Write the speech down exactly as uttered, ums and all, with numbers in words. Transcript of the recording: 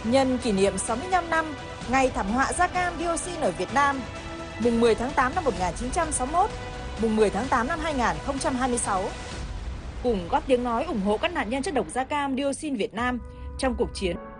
Nhân kỷ niệm sáu mươi lăm năm ngày thảm họa da cam dioxin ở Việt Nam, mùng mười tháng tám năm một nghìn chín trăm sáu mươi mốt, mùng mười tháng tám năm hai nghìn không trăm hai mươi sáu, cùng góp tiếng nói ủng hộ các nạn nhân chất độc da cam dioxin Việt Nam trong cuộc chiến